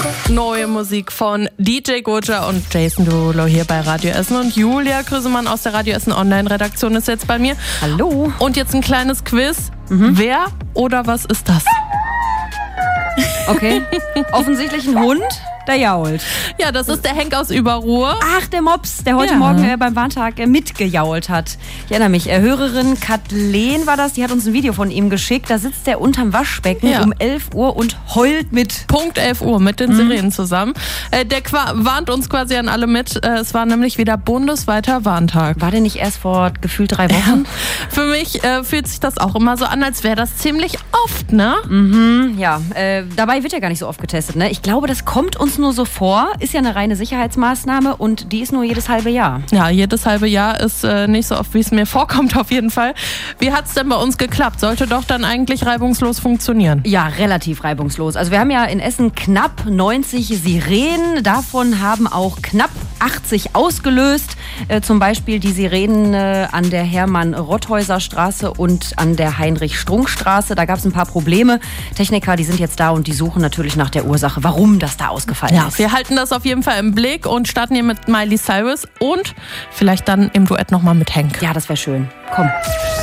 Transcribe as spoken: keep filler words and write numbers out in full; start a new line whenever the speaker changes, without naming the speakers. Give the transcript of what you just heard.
Neue Musik von D J Goja und Jason Derulo hier bei Radio Essen. Und Julia Krüsemann aus der Radio Essen Online-Redaktion ist jetzt bei mir.
Hallo.
Und jetzt ein kleines Quiz. Mhm. Wer oder was ist das?
Okay. Offensichtlich ein Hund, der jault.
Ja, das ist der Henk aus Überruhr.
Ach, der Mops, der heute
Ja.
Morgen äh, beim Warntag äh, mitgejault hat. Ich erinnere mich, äh, Hörerin Kathleen war das, die hat uns ein Video von ihm geschickt. Da sitzt er unterm Waschbecken
Ja.
um elf Uhr und heult mit.
Punkt elf Uhr mit den Sirenen zusammen. Äh, der qua- warnt uns quasi an alle mit. Äh, es war nämlich wieder bundesweiter Warntag.
War der nicht erst vor gefühlt drei Wochen?
Für mich äh, fühlt sich das auch immer so an, als wäre das ziemlich oft, ne?
Mhm, ja, äh, dabei wird ja gar nicht so oft getestet. Ne? Ich glaube, das kommt uns nur so vor. Ist ja eine reine Sicherheitsmaßnahme und die ist nur jedes halbe Jahr.
Ja, jedes halbe Jahr ist äh, nicht so oft, wie es mir vorkommt, auf jeden Fall. Wie hat's denn bei uns geklappt? Sollte doch dann eigentlich reibungslos funktionieren.
Ja, relativ reibungslos. Also wir haben ja in Essen knapp neunzig Sirenen. Davon haben auch knapp achtzig ausgelöst. Äh, zum Beispiel die Sirenen äh, an der Hermann-Rotthäuser-Straße und an der Heinrich-Strunk-Straße. Da gab es ein paar Probleme. Techniker, die sind jetzt da und die suchen natürlich nach der Ursache, warum das da ausgefallen
Ja,
ist.
wir halten das auf jeden Fall im Blick und starten hier mit Miley Cyrus und vielleicht dann im Duett nochmal mit Hank.
Ja, das wäre schön. Komm.